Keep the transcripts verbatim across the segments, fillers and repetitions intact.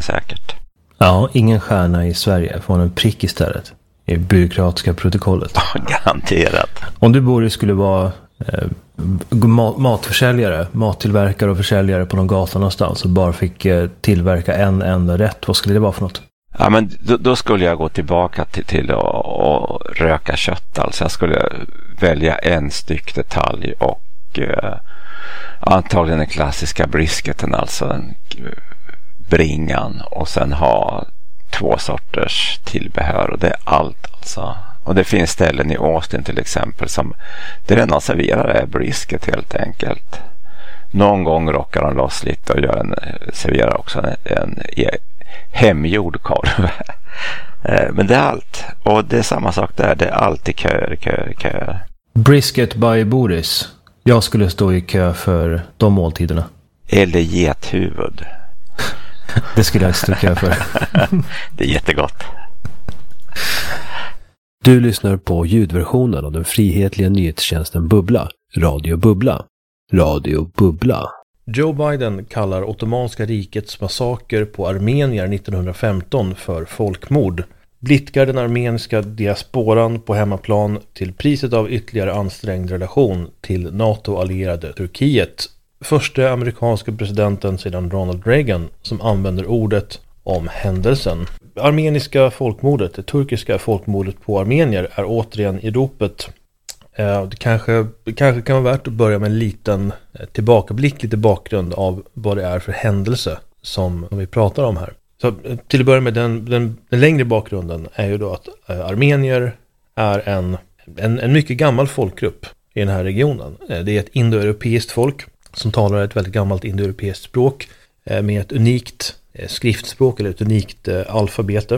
säkert. Ja, ingen stjärna i Sverige får en prick istället i byråkratiska protokollet. Garanterat. Om du borde skulle vara eh, mat- matförsäljare, mattillverkare och försäljare på någon gata någonstans och bara fick eh, tillverka en enda rätt, vad skulle det vara för något? Ja, men då, då skulle jag gå tillbaka till, till att och röka kött. Alltså jag skulle välja en styck detalj och eh, antagligen den klassiska brisketen, alltså den bringan, och sen ha två sorters tillbehör, och det är allt alltså. Och det finns ställen i Austin till exempel som det enda serverar är brisket helt enkelt. Någon gång rockar de loss lite och gör en, serverar också en, en hemgjord korv. Men det är allt. Och det är samma sak där. Det är alltid köer, köer, köer. Brisket by Boris. Jag skulle stå i kö för de måltiderna. Eller gethuvud. Det skulle jag stå i kö för. Det är jättegott. Du lyssnar på ljudversionen av den frihetliga nyhetstjänsten Bubbla. Radio Bubbla. Radio Bubbla. Joe Biden kallar Ottomanska rikets massaker på armenier nittonhundrafemton för folkmord. Blickar den armeniska diasporan på hemmaplan till priset av ytterligare ansträngd relation till NATO-allierade Turkiet. Första amerikanska presidenten sedan Ronald Reagan som använder ordet om händelsen. Armeniska folkmordet, det turkiska folkmordet på armenier, är återigen i ropet. Det kanske, det kanske kan vara värt att börja med en liten tillbakablick, lite bakgrund av vad det är för händelse som vi pratar om här. Så till att börja med den, den, den längre bakgrunden är ju då att armenier är en, en, en mycket gammal folkgrupp i den här regionen. Det är ett indoeuropeiskt folk som talar ett väldigt gammalt indoeuropeiskt språk med ett unikt skriftspråk eller ett unikt alfabete.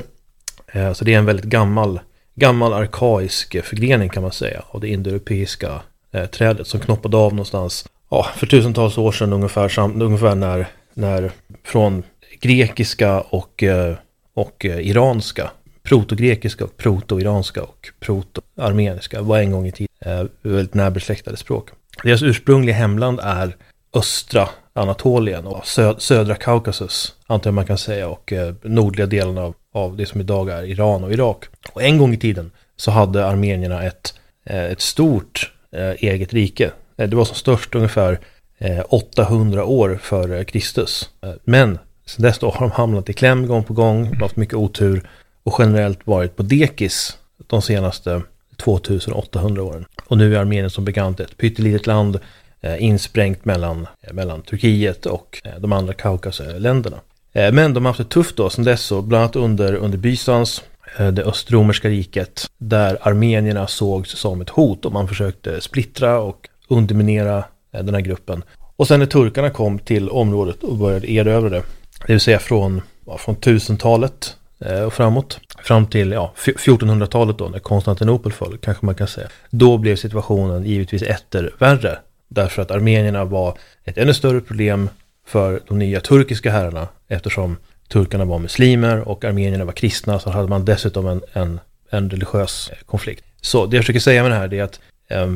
Så det är en väldigt gammal gammal arkaisk förgrening kan man säga av det indoeuropeiska eh, trädet som knoppade av någonstans ja, för tusentals år sedan ungefär, sam, ungefär när, när från grekiska och, eh, och eh, iranska, protogrekiska och proto-iranska och proto-armeniska var en gång i tiden eh, väldigt närbesläktade språk. Deras ursprungliga hemland är östra Anatolien och sö- södra Kaukasus antar man kan säga och eh, nordliga delen av av det som idag är Iran och Irak. Och en gång i tiden så hade armenierna ett, ett stort eh, eget rike. Det var som störst ungefär eh, åttahundra år före Kristus. Men sedan dess då har de hamnat i kläm gång på gång, haft mycket otur och generellt varit på dekis de senaste tvåtusenåttahundra åren. Och nu är Armenien som bekant ett pyttelitet land eh, insprängt mellan, eh, mellan Turkiet och eh, de andra Kaukasländerna. Men de har haft det tufft då sedan dess, så bland annat under, under Bysans, det östromerska riket, där armenierna sågs som ett hot och man försökte splittra och underminera den här gruppen. Och sen när turkarna kom till området och började erövra det, det vill säga från, ja, från tusentalet och framåt, fram till ja, fjortonhundratalet då när Konstantinopel föll, kanske man kan säga. Då blev situationen givetvis etter värre, därför att armenierna var ett ännu större problem för de nya turkiska herrarna, eftersom turkarna var muslimer och armenierna var kristna, så hade man dessutom en, en, en religiös konflikt. Så det jag försöker säga med det här är att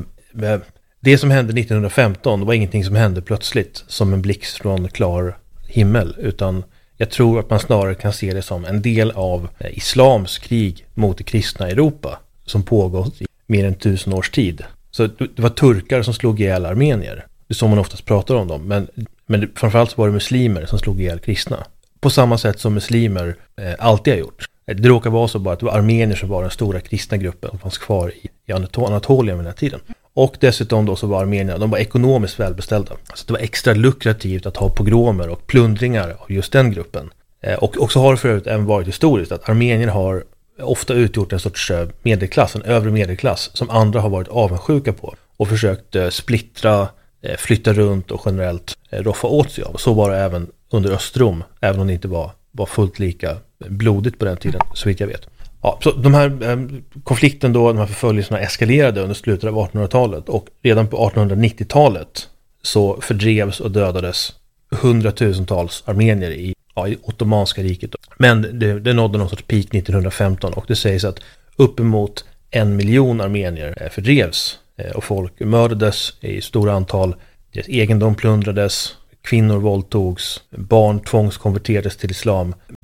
eh, det som hände nittonhundrafemton var ingenting som hände plötsligt som en blixt från klar himmel, utan jag tror att man snarare kan se det som en del av eh, islams krig mot det kristna Europa som pågått i mer än tusen års tid. Så det var turkar som slog ihjäl armenier. Det är så man oftast pratar om dem, men Men framförallt så var det muslimer som slog ihjäl kristna. På samma sätt som muslimer eh, alltid har gjort. Det råkar vara så bara att det var armenier som var den stora kristna gruppen som fanns kvar i, i Anatolien vid den här tiden. Och dessutom då så var armenierna, de var ekonomiskt välbeställda. Så det var extra lukrativt att ha pogromer och plundringar av just den gruppen. Eh, och också har det för övrigt även varit historiskt att armenier har ofta utgjort en sorts medelklass, en övre medelklass, som andra har varit avundsjuka på. Och försökt eh, splittra, flytta runt och generellt roffa åt sig av. Och så var det även under Östrom, även om det inte var, var fullt lika blodigt på den tiden, så vitt jag vet. Ja, så de här eh, konflikten då, de här förföljelserna eskalerade under slutet av artonhundratalet, och redan på artonhundranittiotalet så fördrevs och dödades hundratusentals armenier i, ja, i Ottomanska riket. Men det, det nådde någon sorts peak nittonhundrafemton, och det sägs att uppemot en miljon armenier fördrevs och folk mördades i stora antal, deras egendom plundrades, kvinnor våldtogs, barn tvångskonverterades till islam.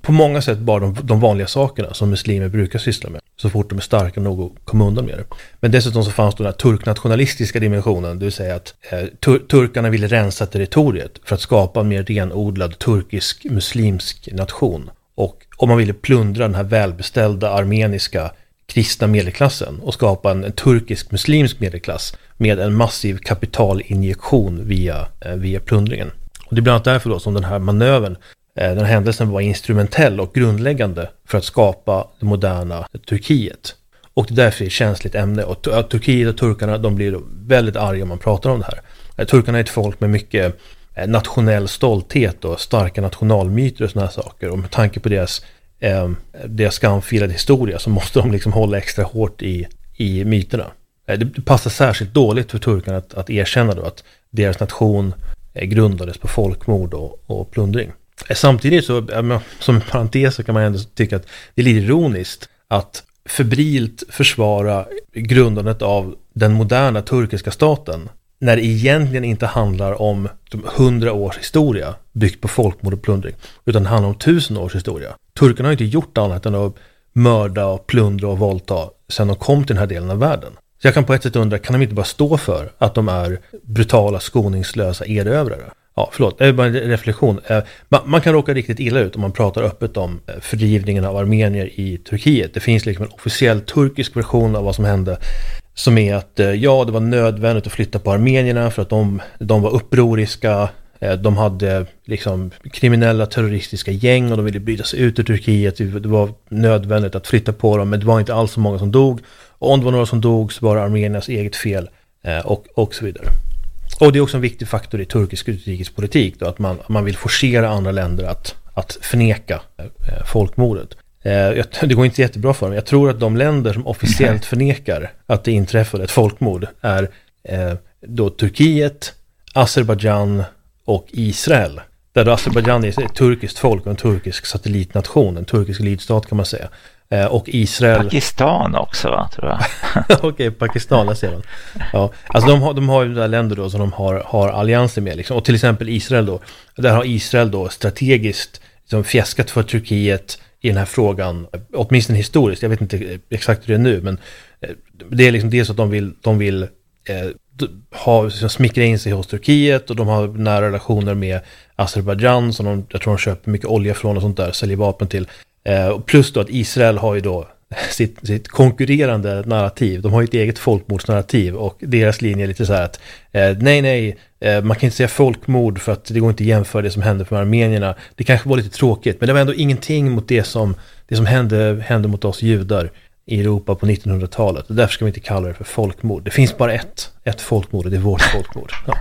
på många sätt bara de, de vanliga sakerna som muslimer brukar syssla med så fort de är starka nog att komma undan med det. Men dessutom så fanns det den här turknationalistiska dimensionen, det vill säga att eh, tur- turkarna ville rensa territoriet för att skapa en mer renodlad turkisk muslimsk nation. Och om man ville plundra den här välbeställda armeniska kristna medelklassen och skapa en, en turkisk muslimsk medelklass med en massiv kapitalinjektion via, eh, via plundringen. Och det är bland annat därför då som den här manövern, eh, den här händelsen var instrumentell och grundläggande för att skapa det moderna Turkiet. Och det är därför är ett känsligt ämne. Och t- Turkiet och turkarna, de blir väldigt arga om man pratar om det här. Eh, turkarna är ett folk med mycket eh, nationell stolthet och starka nationalmyter och såna här saker. Och med tanke på deras Eh, deras skamfilade historia så måste de liksom hålla extra hårt i, i myterna. Eh, det passar särskilt dåligt för turkarna att, att erkänna då att deras nation eh, grundades på folkmord och, och plundring. Eh, samtidigt så, eh, som en parentes så kan man ändå tycka att det är lite ironiskt att febrilt försvara grundandet av den moderna turkiska staten när det egentligen inte handlar om hundra års historia byggt på folkmord och plundring, utan det handlar om tusen års historia. Turkarna har inte gjort annat än att mörda och plundra och våldta sedan de kom till den här delen av världen. Så jag kan på ett sätt undra, kan de inte bara stå för att de är brutala, skoningslösa erövrare? Ja, förlåt, det är bara en reflektion. Man kan råka riktigt illa ut om man pratar öppet om fördrivningen av armenier i Turkiet. Det finns liksom en officiell turkisk version av vad som hände, som är att ja, det var nödvändigt att flytta på armenierna för att de, de var upproriska. De hade liksom kriminella terroristiska gäng och de ville bryta sig ut ur Turkiet. Det var nödvändigt att flytta på dem, men det var inte alls så många som dog. Och om det var några som dog så var det armeniernas eget fel och, och så vidare. Och det är också en viktig faktor i turkisk utrikespolitik då, att man, man vill forcera andra länder att, att förneka eh, folkmordet. Eh, det går inte jättebra för dem. Jag tror att de länder som officiellt förnekar att det inträffade ett folkmord är eh, då Turkiet, Azerbaijan och Israel. Där Azerbaijan är ett turkiskt folk och en turkisk satellitnation, en turkisk lydstat kan man säga. Eh, och Israel... Pakistan också, va, tror jag. Okej, okay, Pakistan, där ser man. Ja, alltså de har, de har ju där länder då som de har, har allianser med. Liksom. Och till exempel Israel då. Där har Israel då strategiskt liksom, fjäskat för Turkiet i den här frågan, åtminstone historiskt. Jag vet inte exakt hur det är nu, men eh, det är liksom det så att de vill, de vill eh, ha, liksom, smickra in sig hos Turkiet, och de har nära relationer med Azerbaijan som de, jag tror de köper mycket olja från och sånt där, säljer vapen till. Eh, plus då att Israel har ju då sitt, sitt konkurrerande narrativ. De har ju ett eget folkmordsnarrativ, och deras linje är lite så här att eh, nej, nej, eh, man kan inte säga folkmord för att det går inte att jämföra det som hände för armenierna. Det kanske var lite tråkigt, men det var ändå ingenting mot det som, det som hände, hände mot oss judar i Europa på nittonhundratalet. Och därför ska vi inte kalla det för folkmord. Det finns bara ett, ett folkmord, och det är vårt folkmord. Ja,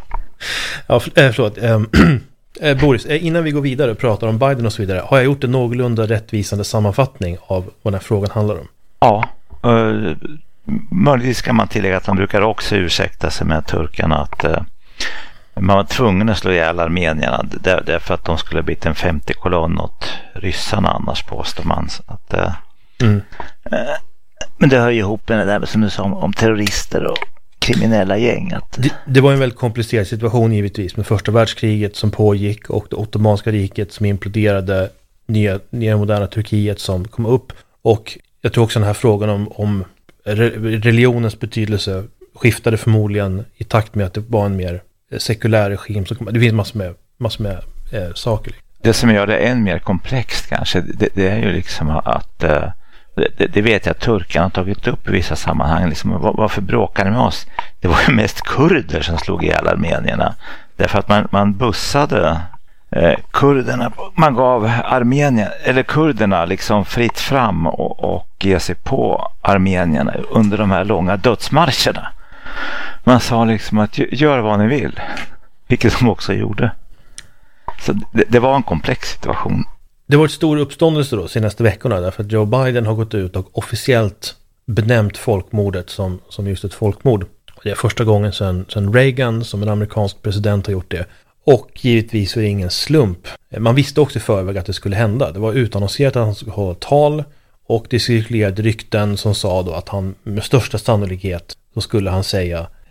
ja för, äh, förlåt. Ähm, Eh, Boris, eh, innan vi går vidare och pratar om Biden och så vidare, har jag gjort en någorlunda rättvisande sammanfattning av vad den här frågan handlar om? Ja, uh, möjligtvis kan man tillägga att de brukar också ursäkta sig med turkarna att uh, man var tvungen att slå ihjäl armenierna där, därför att de skulle ha blivit en femte kolonn åt ryssarna annars, påstår man. Att, uh, mm. uh, men det hör ju ihop med det där som du sa om, om terrorister och kriminella gäng. Att... Det, det var en väldigt komplicerad situation givetvis, med första världskriget som pågick och det ottomanska riket som imploderade, nya, nya moderna Turkiet som kom upp, och jag tror också den här frågan om, om religionens betydelse skiftade förmodligen i takt med att det var en mer sekulär regim som kom. Det finns massor med, massor med eh, saker. Det som gör det än mer komplext kanske, det, det är ju liksom att eh, Det, det vet jag att turkarna har tagit upp i vissa sammanhang. Liksom, var, varför bråkar de med oss? Det var ju mest kurder som slog ihjäl armenierna. Därför att man, man bussade eh, kurderna. Man gav armenierna, eller kurderna liksom fritt fram och, och ge sig på armenierna under de här långa dödsmarscherna. Man sa liksom att gör vad ni vill. Vilket de också gjorde. Så det, det var en komplex situation. Det var ett stor uppståndelse då senaste veckorna, därför att Joe Biden har gått ut och officiellt benämnt folkmordet som, som just ett folkmord. Det är första gången sedan, sedan Reagan som en amerikansk president har gjort det. Och givetvis är det ingen slump. Man visste också i förväg att det skulle hända. Det var utannonserat att han skulle hålla tal, och det cirkulerade rykten som sa då att han med största sannolikhet så skulle han säga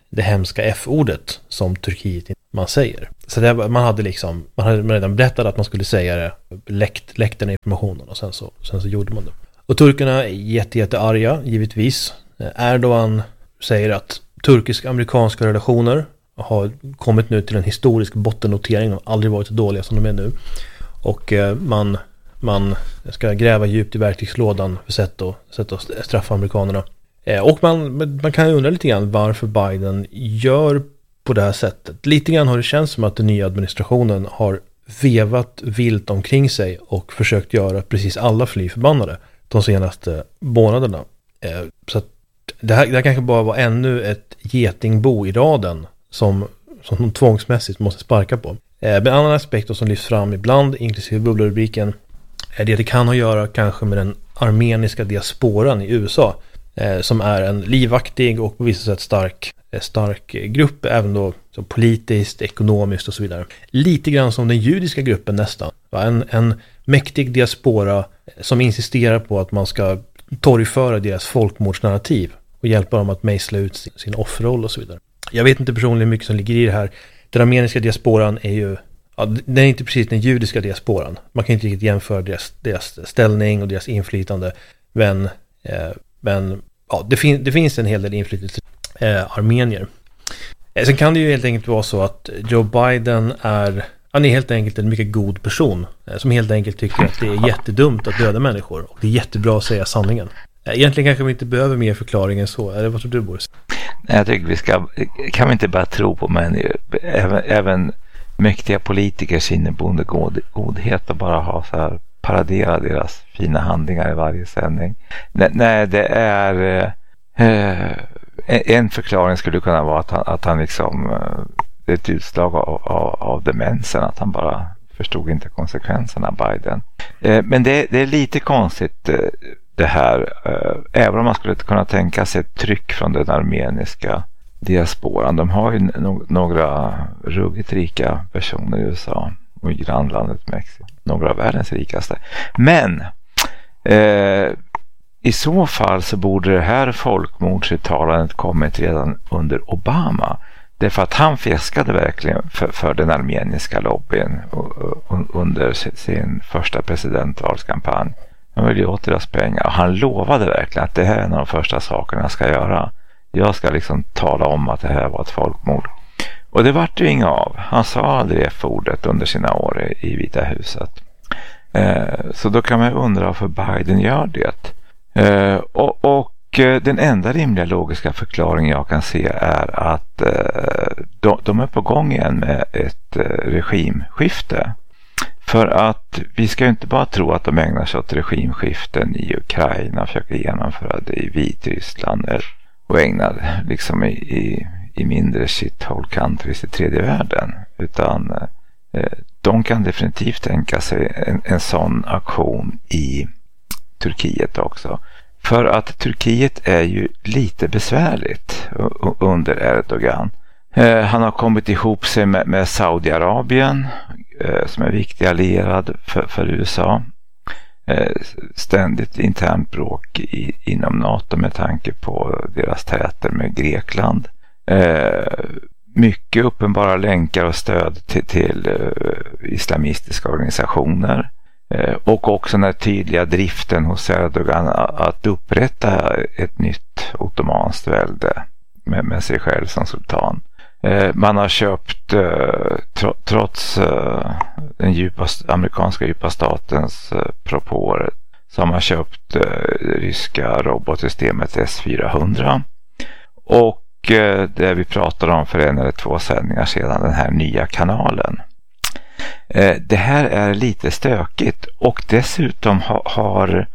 det hemska F-ordet som Turkiet man säger. Så det, man hade liksom, man hade redan berättat att man skulle säga det, läckt, läckt den informationen och sen så, sen så gjorde man det. Och turkarna är jätte, jätte arga, givetvis. Erdogan säger att turkisk-amerikanska relationer har kommit nu till en historisk bottennotering. De har aldrig varit så dåliga som de är nu. Och man, man ska gräva djupt i verktygslådan för sätt att, sätt att straffa amerikanerna. Och man, man kan undra lite grann varför Biden gör på det här sättet. Lite grann har det känts som att den nya administrationen har vevat vilt omkring sig och försökt göra precis alla fly förbannade de senaste månaderna. Så att det här, det här kanske bara var ännu ett getingbo i raden som, som de tvångsmässigt måste sparka på. Men en annan aspekt som lyfts fram ibland, inklusive bubbelrubriken, är det det kan ha att göra kanske med den armeniska diasporan i U S A, som är en livaktig och på vissa sätt stark, stark grupp, även då så politiskt, ekonomiskt och så vidare. Lite grann som den judiska gruppen nästan. En, en mäktig diaspora som insisterar på att man ska torgföra deras folkmordsnarrativ och hjälpa dem att mejsla ut sin, sin offerroll och så vidare. Jag vet inte personligen hur mycket som ligger i det här. Den armeniska diasporan är ju, ja, den är inte precis den judiska diasporan. Man kan inte riktigt jämföra deras, deras ställning och deras inflytande. Men, eh, men ja, det, fin- det finns en hel del inflytande eh, armenier. Eh, sen kan det ju helt enkelt vara så att Joe Biden är, han är helt enkelt en mycket god person eh, som helt enkelt tycker att det är jättedumt att döda människor och det är jättebra att säga sanningen. Eh, egentligen kanske vi inte behöver mer förklaring än så. Eller vad tror du, Boris? Jag tycker vi ska, kan vi inte bara tro på människor, även, även mäktiga politikers inneboende god, godhet och bara ha så här paradera deras fina handlingar i varje sändning. Nej, nej det är eh, en förklaring skulle kunna vara att han, att han liksom det är ett utslag av, av, av demensen, att han bara förstod inte konsekvenserna Biden. Eh, men det, det är lite konstigt eh, det här, eh, även om man skulle kunna tänka sig ett tryck från den armeniska diasporan. De har ju no- några ruggigt rika personer i U S A och i grannlandet Mexiko. Några av världens rikaste. Men eh, i så fall så borde det här folkmordsuttalandet kommit redan under Obama. Därför att han fiskade verkligen för, för den armeniska lobbyn under sin första presidentvalskampanj. Han ville ju åt deras pengar och han lovade verkligen att det här är en av de första sakerna jag ska göra. Jag ska liksom tala om att det här var ett folkmord. Och det vart ju inga av. Han sa aldrig F-ordet under sina år i Vita huset. Eh, så då kan man undra varför Biden gör det. Eh, och, och den enda rimliga logiska förklaringen jag kan se är att eh, de, de är på gång igen med ett eh, regimskifte. För att vi ska ju inte bara tro att de ägnar sig åt regimskiften i Ukraina och försöker genomföra det i Vitryssland och ägnar liksom i, i, i mindre shithole countries i tredje världen. Utan eh, de kan definitivt tänka sig en, en sån aktion i Turkiet också. För att Turkiet är ju lite besvärligt under Erdogan. Eh, han har kommit ihop sig med, med Saudiarabien eh, som är viktig allierad för, för U S A. Eh, ständigt internt bråk i, inom NATO med tanke på deras täter med Grekland. Eh, mycket uppenbara länkar och stöd till, till eh, islamistiska organisationer. Och också den tydliga driften hos Erdogan att upprätta ett nytt ottomanskt välde med, med sig själv som sultan. Man har köpt, trots den djupa, amerikanska djupa statens propåer, så har man köpt ryska robotsystemet S fyrahundra. Och det vi pratade om för en eller två sändningar sedan, den här nya kanalen. Det här är lite stökigt och dessutom ha, har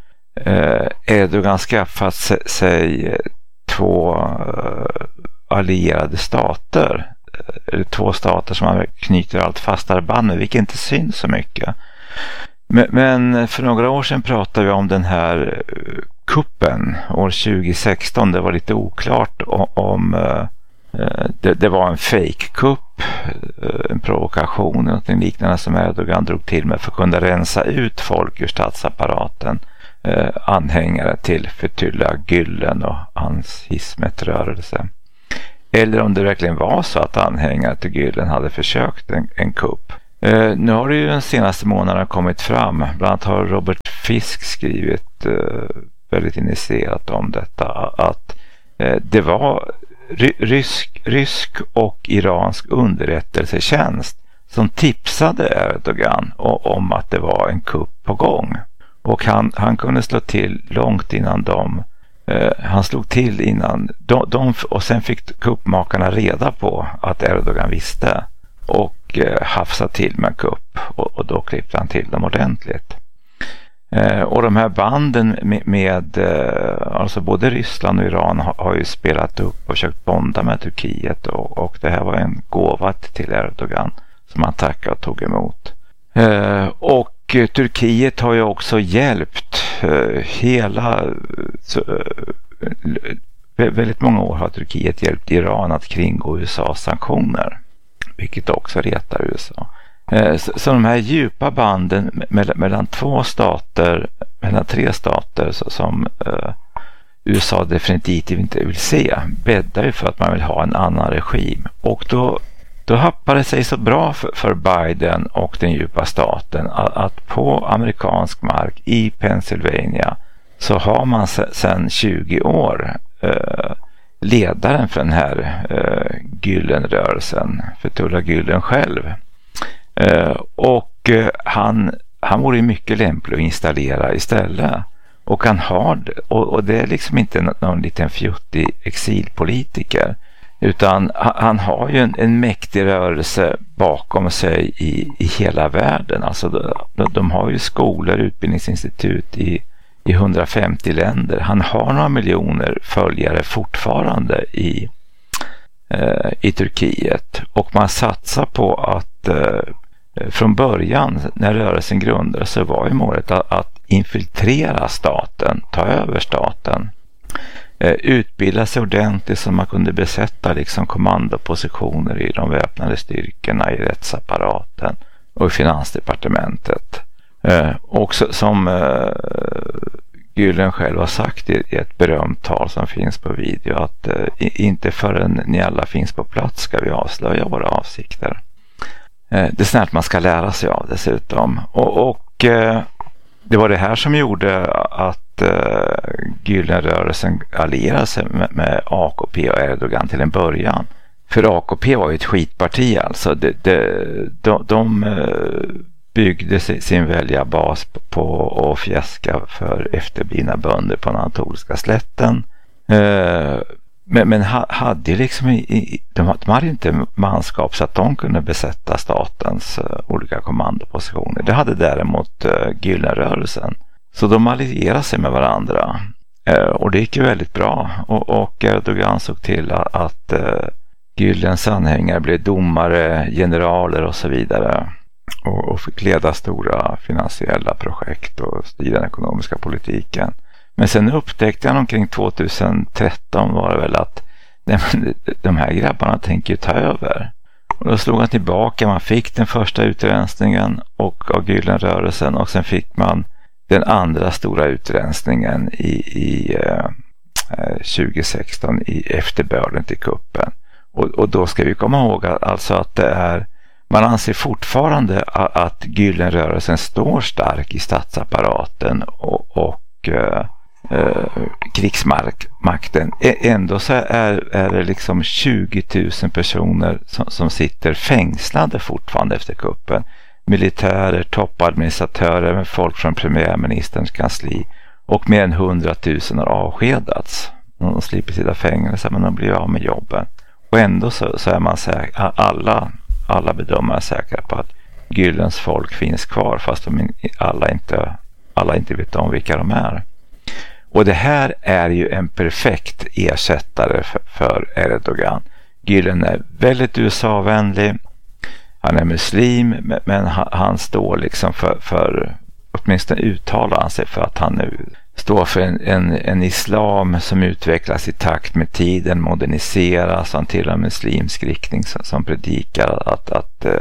Erdogan skaffat sig två allierade stater, eller två stater som han knyter allt fastare band med, vilket inte syns så mycket. Men, men för några år sedan pratade vi om den här kuppen år tjugo sexton. Det var lite oklart om, om det, det var en fake-kupp, en provokation, något liknande som Erdogan drog till med för att kunna rensa ut folk ur statsapparaten, eh, anhängare till Fethullah Gülen och hans Hizmet-rörelse. eller om det verkligen var så att anhängare till Gülen hade försökt en, en kupp. Eh, nu har det ju den senaste månaden kommit fram, bland annat har Robert Fisk skrivit eh, väldigt initierat om detta, att eh, det var ry- rysk, rysk och iransk underrättelsetjänst som tipsade Erdogan om att det var en kupp på gång. Och han, han kunde slå till långt innan de, eh, han slog till innan de, de, och sen fick kuppmakarna reda på att Erdogan visste och eh, hafsade till med kupp, och, och då klippte han till dem ordentligt. Eh, och de här banden med, med eh, alltså både Ryssland och Iran har, har ju spelat upp och försökt bonda med Turkiet, och, och det här var en gåva till Erdogan som han tackade och tog emot. Eh, och eh, Turkiet har ju också hjälpt eh, hela så, eh, väldigt många år har Turkiet hjälpt Iran att kringgå U S A:s sanktioner, vilket också retar U S A. Eh, så, så de här djupa banden mellan, mellan två stater, mellan tre stater så, som eh, U S A definitivt inte vill se, bäddar ju för att man vill ha en annan regim. Och då Då happar det sig så bra för, för Biden och den djupa staten att, att på amerikansk mark i Pennsylvania så har man sedan tjugo år eh, ledaren för den här eh, Gülenrörelsen, Fethullah Gülen själv. Eh, och eh, han, han vore ju mycket lämplig att installera istället. Och han har, och, och det är liksom inte någon liten fjuttig exilpolitiker, utan han har ju en, en mäktig rörelse bakom sig i, i hela världen. Alltså de, de har ju skolor, utbildningsinstitut i, i hundrafemtio länder. Han har några miljoner följare fortfarande i, eh, i Turkiet. Och man satsar på att eh, från början när rörelsen grundades så var ju målet att, att infiltrera staten, ta över staten. Utbilda sig ordentligt så man kunde besätta liksom kommandopositioner i de väpnade styrkorna, i rättsapparaten och i finansdepartementet. Eh, också som eh, Gülen själv har sagt i, i ett berömt tal som finns på video, att eh, inte förrän ni alla finns på plats ska vi avslöja våra avsikter. Eh, det är snällt man ska lära sig av dessutom. Och, och eh, det var det här som gjorde att Gülenrörelsen allierade sig med, med A K P och Erdogan till en början. För A K P var ju ett skitparti alltså. De, de, de, de byggde sin väljarbas på att fjäska för efterblivna bönder på den anatoliska slätten. Men, men hade liksom, de hade inte manskap så att de kunde besätta statens olika kommandopositioner. Det hade däremot Gülenrörelsen. Så de allierade sig med varandra. Eh, och det gick ju väldigt bra. Och, och Erdogan såg till att, att eh, Gülens anhängare blev domare, generaler och så vidare. Och, och fick leda stora finansiella projekt och styra den ekonomiska politiken. Men sen upptäckte han omkring tjugohundratretton var det väl att nej, de här grabbarna tänker ju ta över. Och då slog han tillbaka. Man fick den första utrensningen och av Gülenrörelsen, och sen fick man den andra stora utrensningen i, i eh, tjugohundrasexton i efterbörden till kuppen. Och, och då ska vi komma ihåg att, alltså att det är, man anser fortfarande att, att Gülenrörelsen står stark i statsapparaten och, och eh, eh, krigsmakten. Ändå så är, är det liksom tjugo tusen personer som, som sitter fängslade fortfarande efter kuppen. Militärer, toppadministratörer med folk från premiärministerns kansli, och mer än hundratusen har avskedats. De slipper sitta fängelse, men de blir av med jobben. Och ändå så, så är man säker, alla, alla bedömare är säkra på att Gülens folk finns kvar, fast de alla inte, alla inte vet om vilka de är. Och det här är ju en perfekt ersättare för, för Erdogan. Gülen är väldigt U S A-vänlig. Han är muslim, men han står liksom för, för åtminstone uttalar han sig för att han nu står för en, en, en islam som utvecklas i takt med tiden, moderniseras. Han tillhör en muslimsk riktning som, som predikar att, att uh,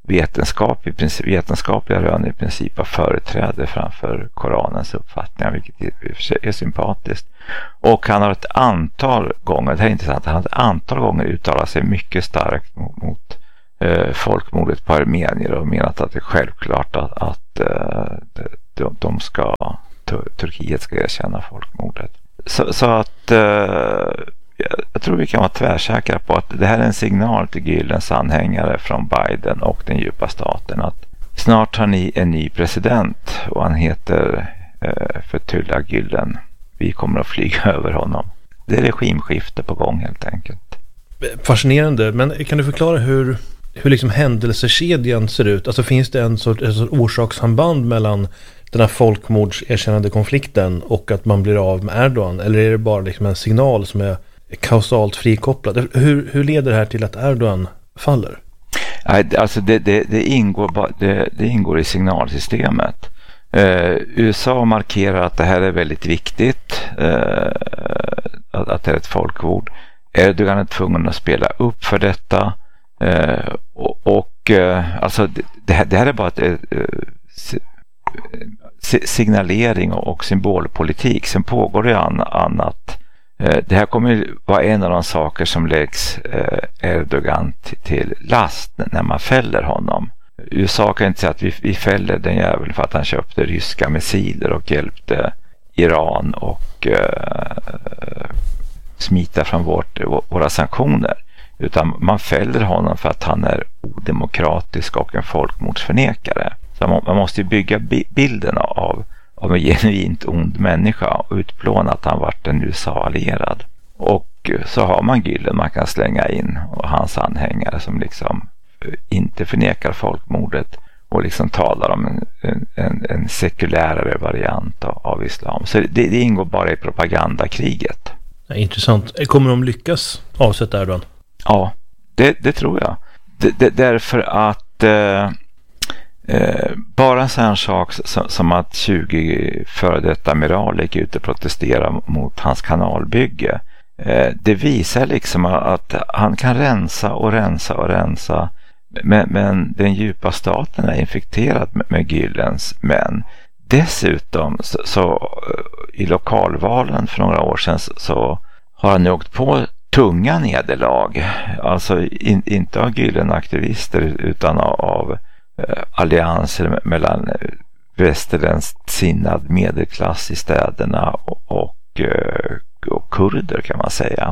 vetenskap i princip, vetenskapliga rön i princip har företräde framför Koranens uppfattningar, vilket i och för sig är sympatiskt. Och han har ett antal gånger, det här är intressant, han har ett antal gånger uttalat sig mycket starkt mot, mot eh, folkmordet på armenier och menat att det är självklart att, att eh, de, de ska, Turkiet ska erkänna folkmordet. Så, så att eh, jag tror vi kan vara tvärsäkra på att det här är en signal till Gülens anhängare från Biden och den djupa staten att snart har ni en ny president och han heter eh, Fethullah Gülen. Vi kommer att flyga över honom. Det är regimskifte på gång helt enkelt. Fascinerande, men kan du förklara hur, hur liksom händelsekedjan ser ut? Alltså finns det en sorts, en sorts orsakssamband mellan den här folkmordserkännande konflikten och att man blir av med Erdogan? Eller är det bara liksom en signal som är kausalt frikopplad? Hur, hur leder det här till att Erdogan faller? Alltså det, det, det, ingår, det, det ingår i signalsystemet. Eh, U S A markerar att det här är väldigt viktigt, eh, att, att det är ett folkmord. Erdogan är tvungen att spela upp för detta. Eh, och och eh, alltså det, det, här, det här är bara ett, ett, ett signalering och symbolpolitik. Sen pågår det annat. Det här kommer vara en av de saker som läggs Erdogan till last när man fäller honom. U S A kan inte säga att vi, vi fäller den jäveln för att han köpte ryska missiler och hjälpte Iran och uh, smita från vårt, våra sanktioner. Utan man fäller honom för att han är odemokratisk och en folkmordsförnekare. Så man, man måste ju bygga bilden av, av en genuint ond människa och utplåna att han varit en U S A-allierad. Och så har man Gülen man kan slänga in och hans anhängare som liksom inte förnekar folkmordet och liksom talar om en, en, en sekulärare variant av, av islam. Så det, det ingår bara i propagandakriget. Ja, intressant. Kommer de lyckas avsätta Erdogan? Ja, det, det tror jag. Det, det, därför att eh, eh, bara en sån sak som, som att tjugo före detta amiraler gick ut och protesterade mot hans kanalbygge. Eh, det visar liksom att han kan rensa och rensa och rensa. Men, men den djupa staten är infekterad med, med Gülens män. Dessutom så, så i lokalvalen för några år sedan så, så har han åkt på tunga nederlag. Alltså in, inte av Gülen-aktivister utan av, av eh, allianser mellan västerländskt sinnad medelklass i städerna och, och, eh, och kurder kan man säga.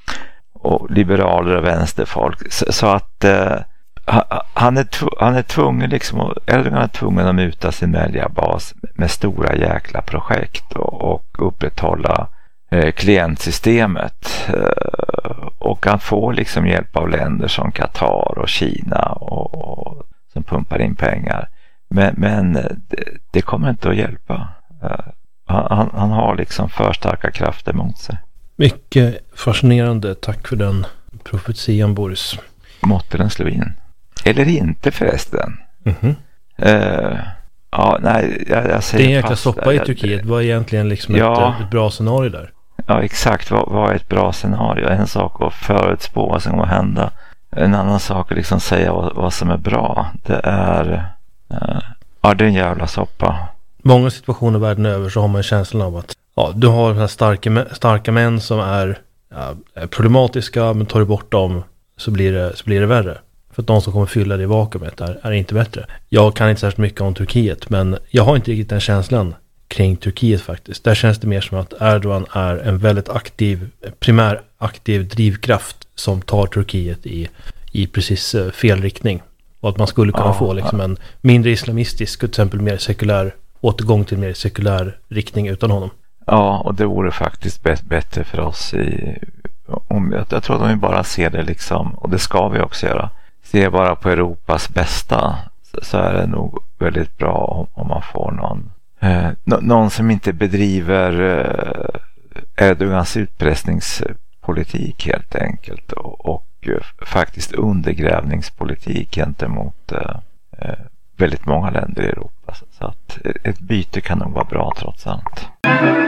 Och liberaler och vänsterfolk. Så, så att eh, han, är tv- han är tvungen liksom, Erdogan är tvungen att muta sin väljarbas med stora jäkla projekt och, och upprätthålla eh, klientsystemet. Eh, och han får liksom hjälp av länder som Qatar och Kina och, och, som pumpar in pengar. Men, men det, det kommer inte att hjälpa. Eh, han, han har liksom för starka krafter mot sig. Mycket fascinerande. Tack för den profetian, Boris. Måtte den slå in. Eller inte förresten. Mm-hmm. Uh, ja, nej, jag, jag säger det är en jäkla pass soppa där. i Turkiet. Vad är egentligen liksom ja, ett, ett bra scenario där? Ja, exakt. Vad, vad är ett bra scenario? En sak att förutspå vad som kommer att hända. En annan sak att liksom säga vad, vad som är bra. Det är uh, ja, det är en jävla soppa. Många situationer världen över så har man känslan av att ja, du har här starka, starka män som är, ja, är problematiska, men tar du bort dem så blir det, så blir det värre. För att de som kommer fylla det vakuumet är, är inte bättre. Jag kan inte särskilt mycket om Turkiet, men jag har inte riktigt den känslan kring Turkiet faktiskt. Där känns det mer som att Erdogan är en väldigt aktiv, primär aktiv drivkraft som tar Turkiet i, i precis fel riktning. Och att man skulle kunna ja, få liksom en mindre islamistisk, till exempel mer sekulär, återgång till mer sekulär riktning utan honom. Ja, och det vore faktiskt bättre för oss i, om, jag, jag tror att om vi bara ser det liksom, och det ska vi också göra, ser bara på Europas bästa, så, så är det nog väldigt bra om, om man får någon eh, no, någon som inte bedriver eh, Erdogans utpressningspolitik helt enkelt och, och eh, faktiskt undergrävningspolitik gentemot eh, eh, väldigt många länder i Europa. Så, så att ett byte kan nog vara bra trots allt.